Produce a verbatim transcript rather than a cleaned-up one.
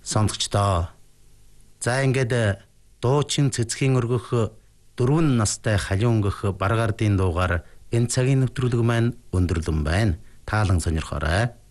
Сонсогчдоо. За ингээд дуучин цэцгийн өргөх дөрвөн настай халиун өнгөх баргардын дуугаар энэ цагийн нэвтрүүлэг маань өндөрлөн байна. Таалан сонирхоорой.